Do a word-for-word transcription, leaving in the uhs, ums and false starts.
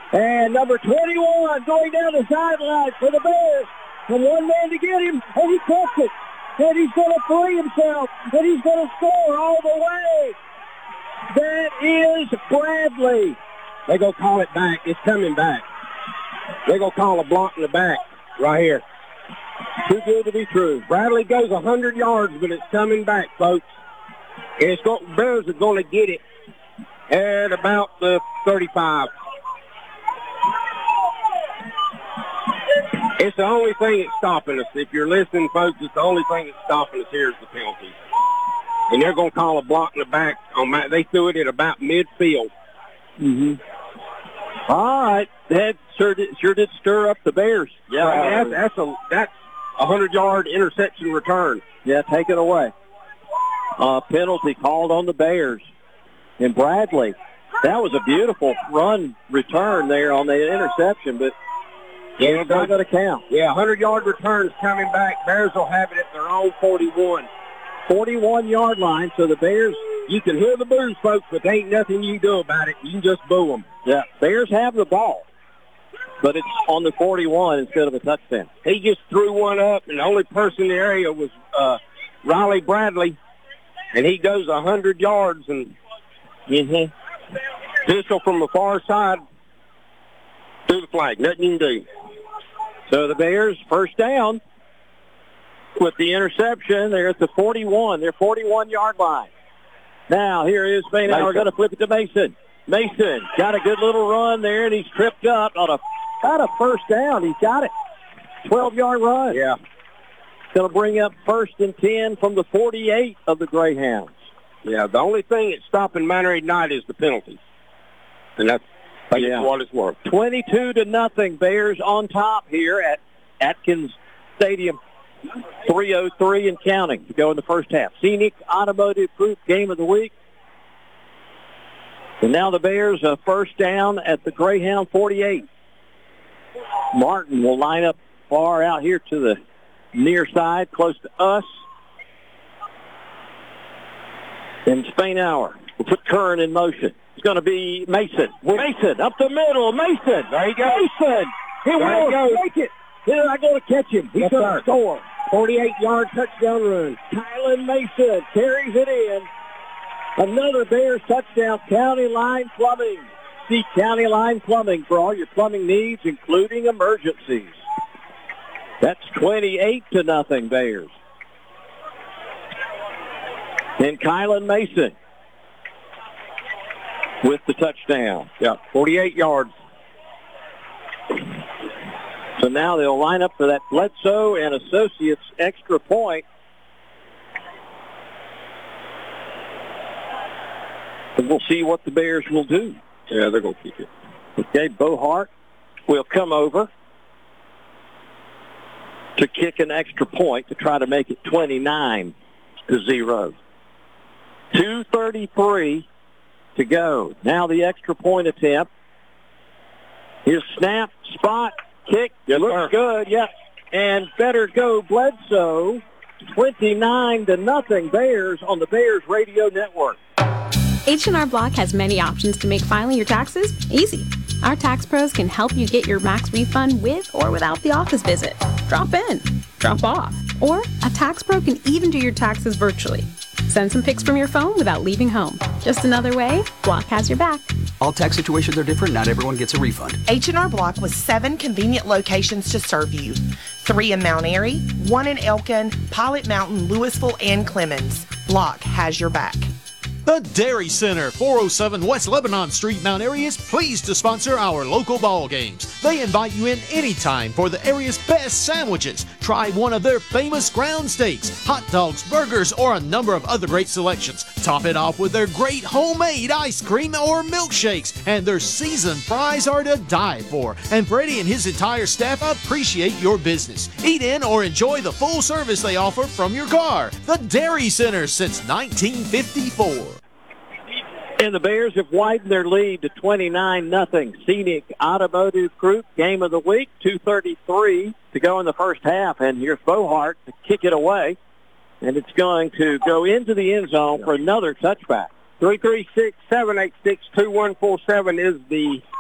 And number twenty-one going down the sideline for the Bears. From one man to get him, and he cuts it. And he's going to free himself, and he's going to score all the way. That is Bradley. They're going to call it back. It's coming back. They're going to call a block in the back right here. Too good to be true. Bradley goes one hundred yards, but it's coming back, folks. And it's going, Bears are going to get it at about the thirty-five. It's the only thing that's stopping us. If you're listening, folks, it's the only thing that's stopping us here is the penalty. And they're going to call a block in the back. On my, they threw it at about midfield. Mm-hmm. All right. That sure did, sure did stir up the Bears. Yeah, I mean, that's, that's a that's a hundred-yard interception return. Yeah, take it away. Uh, penalty called on the Bears. And Bradley, that was a beautiful run return there on the interception, but yeah, it's not going to count. Yeah, hundred-yard returns coming back. Bears will have it at their own forty-one. forty-one-yard line, so the Bears, you can hear the boos, folks, but there ain't nothing you can do about it. You can just boo them. Yeah, Bears have the ball, but it's on the forty-one instead of a touchdown. He just threw one up, and the only person in the area was uh, Riley Bradley, and he goes one hundred yards, and mm-hmm. pistol from the far side through the flag. Nothing you can do. So the Bears, first down with the interception. They're at the forty-one. They're forty-one-yard line. Now, here is Spain. We're going to flip it to Mason. Mason got a good little run there, and he's tripped up on a, got a first down. He's got it. twelve-yard run. Yeah. Going to bring up first and ten from the forty-eight of the Greyhounds. Yeah, the only thing that's stopping Mount Airy Knight is the penalty. And that's, that's yeah. what it's worth. twenty-two to nothing. Bears on top here at Atkins Stadium. three oh three and counting to go in the first half. Scenic Automotive Group game of the week. And now the Bears uh, first down at the Greyhound forty-eight. Martin will line up far out here to the near side, close to us. And Spainhour will put Curran in motion. It's going to be Mason. Mason up the middle. Mason. There you go. Mason. He there will take it. Here I go to catch him. He's yes, going to score. forty-eight-yard touchdown run. Kylan Mason carries it in. Another Bears touchdown. County Line Plumbing. See County Line Plumbing for all your plumbing needs, including emergencies. That's twenty-eight to nothing Bears. And Kylan Mason with the touchdown. Yeah, forty-eight yards. So now they'll line up for that Bledsoe and Associates extra point. And we'll see what the Bears will do. Yeah, they're going to keep it. Okay, Bohart will come over to kick an extra point to try to make it twenty-nine to zero. two thirty-three to go. Now the extra point attempt. Here's snap, spot, kick. Yes, looks sir. good, yep. And better go Bledsoe. twenty-nine to nothing Bears on the Bears Radio Network. H and R Block has many options to make filing your taxes easy. Our tax pros can help you get your max refund with or without the office visit. Drop in, drop off, or a tax pro can even do your taxes virtually. Send some pics from your phone without leaving home. Just another way Block has your back. All tax situations are different. Not everyone gets a refund. H and R Block with seven convenient locations to serve you. Three in Mount Airy, one in Elkin, Pilot Mountain, Louisville, and Clemens. Block has your back. The Dairy Center, four oh seven West Lebanon Street, Mount Airy, is pleased to sponsor our local ball games. They invite you in anytime for the area's best sandwiches. Try one of their famous ground steaks, hot dogs, burgers, or a number of other great selections. Top it off with their great homemade ice cream or milkshakes, and their seasoned fries are to die for. And Freddie and his entire staff appreciate your business. Eat in or enjoy the full service they offer from your car. The Dairy Center since nineteen fifty-four. And the Bears have widened their lead to twenty-nine nothing. Scenic Automotive Group game of the week, two thirty-three to go in the first half. And here's Bohart to kick it away. And it's going to go into the end zone for another touchback. three three six, seven eight six, two one four seven is the